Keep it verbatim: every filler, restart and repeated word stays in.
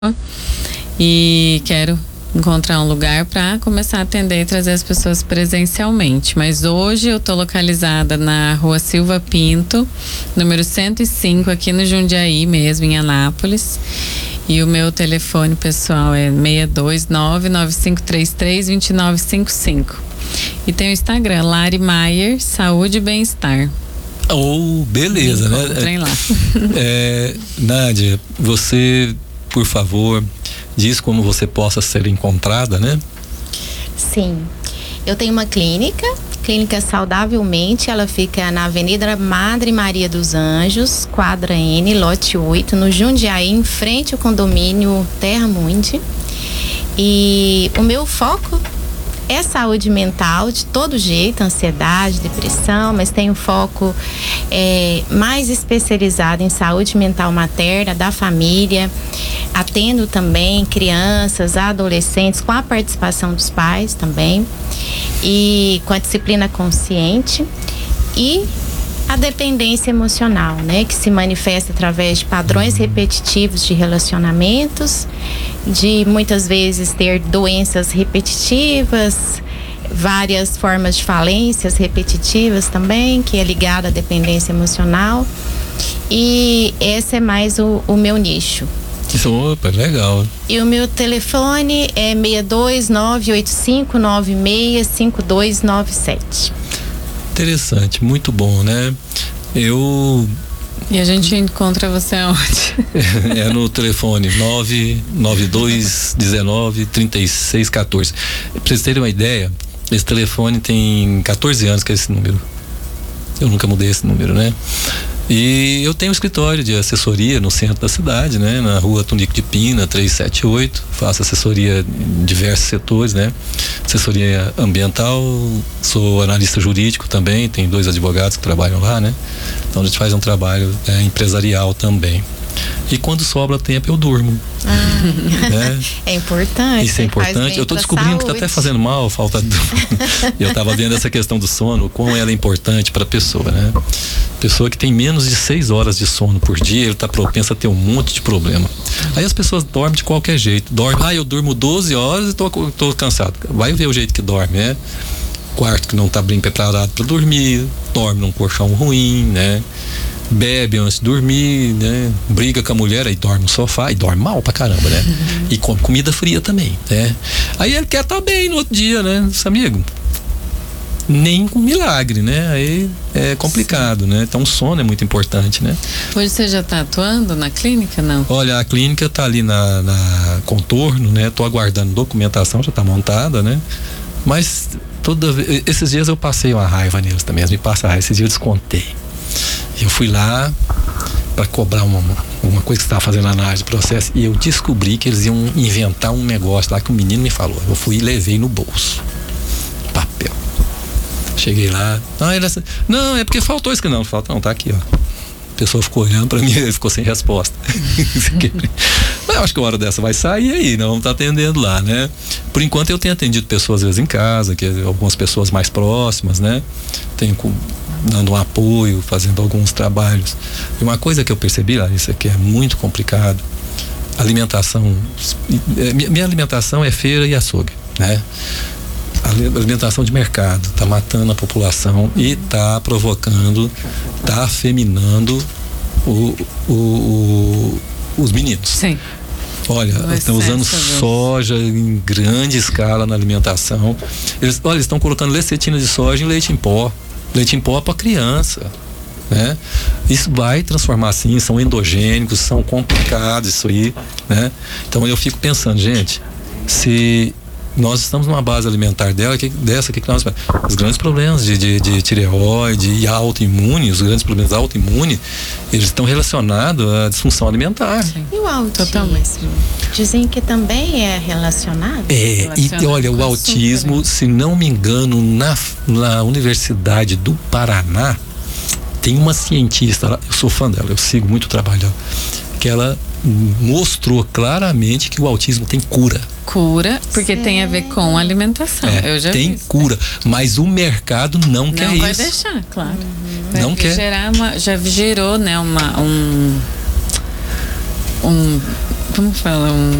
e quero encontrar um lugar para começar a atender e trazer as pessoas presencialmente. Mas hoje eu tô localizada na Rua Silva Pinto, número cento e cinco, aqui no Jundiaí mesmo, em Anápolis. E o meu telefone pessoal é seis dois nove, nove cinco três três, dois nove cinco cinco. E tem o Instagram, Lari Maier, Saúde e Bem-Estar. Oh, beleza, né? Encontrem lá. É, Nádia, você, por favor, diz como você possa ser encontrada, né? Sim, eu tenho uma clínica, Clínica Saudavelmente, ela fica na Avenida Madre Maria dos Anjos, quadra N, lote oito, no Jundiaí, em frente ao condomínio Terra Mundi. E o meu foco é saúde mental de todo jeito, ansiedade, depressão, mas tem um foco é, mais especializado em saúde mental materna, da família. Atendo também crianças, adolescentes, com a participação dos pais também, e com a disciplina consciente e a dependência emocional, né, que se manifesta através de padrões repetitivos de relacionamentos, de muitas vezes ter doenças repetitivas, várias formas de falências repetitivas também, que é ligada à dependência emocional. E esse é mais o, o meu nicho. Opa, legal. E o meu telefone é seis dois nove, oito cinco nove seis, cinco dois nove sete. Interessante, muito bom, né? Eu... E a gente encontra você aonde? É no telefone nove nove dois um nove, três seis um quatro. Pra vocês terem uma ideia, esse telefone tem quatorze anos que é esse número. Eu nunca mudei esse número, né? E eu tenho um escritório de assessoria no centro da cidade, né? Na rua Tunico de Pina, trezentos e setenta e oito. Faço assessoria em diversos setores, né? Assessoria ambiental, sou analista jurídico também, tem dois advogados que trabalham lá, né? Então a gente faz um trabalho é, empresarial também. E quando sobra tempo eu durmo. Ah, né? É importante. Isso é importante. Eu tô descobrindo que tá até fazendo mal, falta de... Eu tava vendo essa questão do sono, o quão ela é importante para a pessoa, né? Pessoa que tem menos de seis horas de sono por dia, ele tá propenso a ter um monte de problema. Aí as pessoas dormem de qualquer jeito. Dorme, ah, eu durmo doze horas e tô, tô cansado. Vai ver o jeito que dorme, né? Quarto que não tá bem preparado para dormir, dorme num colchão ruim, né? Bebe antes de dormir, né? Briga com a mulher, aí dorme no sofá e dorme mal pra caramba, né? Uhum. E come comida fria também, né? Aí ele quer estar bem no outro dia, né? Esse amigo, nem com milagre, né? Aí é complicado, né? Então o sono é muito importante, né? Hoje você já tá atuando na clínica, não? Olha, a clínica tá ali na, na Contorno, né? Tô aguardando documentação, já tá montada, né? Mas toda esses dias eu passei uma raiva neles também, eles me passam raiva, esses dias eu descontei. Eu fui lá para cobrar uma, uma coisa que estava fazendo análise do processo e eu descobri que eles iam inventar um negócio lá que o menino me falou. Eu fui e levei no bolso papel. Cheguei lá, não, ele, não é porque faltou isso que não, falta não, tá aqui, ó. A pessoa ficou olhando para mim e ficou sem resposta. Mas eu acho que a hora dessa vai sair aí, não vamos tá atendendo lá, né? Por enquanto eu tenho atendido pessoas às vezes em casa, que algumas pessoas mais próximas, né? Tenho com dando um apoio, fazendo alguns trabalhos. E uma coisa que eu percebi, Larissa, que é muito complicado, alimentação, minha alimentação é feira e açougue, né? A alimentação de mercado tá matando a população e tá provocando, tá afeminando o, o, o, os meninos. Sim. Olha, estão usando soja em grande escala na alimentação. Eles, olha, eles estão colocando lecetina de soja em leite em pó. Leite em pó para criança, né? Isso vai transformar, sim, são endogênicos, são complicados isso aí, né? Então eu fico pensando, gente, se nós estamos numa base alimentar dela, que, dessa que nós, os grandes problemas de, de, de tireoide e autoimune, os grandes problemas autoimune, eles estão relacionados à disfunção alimentar. Sim. E o autismo? Dizem que também é relacionado? É, relacionado e olha, o autismo, se não me engano, na, na Universidade do Paraná, tem uma cientista lá, eu sou fã dela, eu sigo muito o trabalho dela, que ela mostrou claramente que o autismo tem cura. Cura, porque Sim. tem a ver com alimentação. É, eu já tem vi. cura, mas o mercado não, não quer isso. Não vai deixar, claro. Uhum. Não quer. Gerar uma, já gerou, né, uma, um, um como fala? Um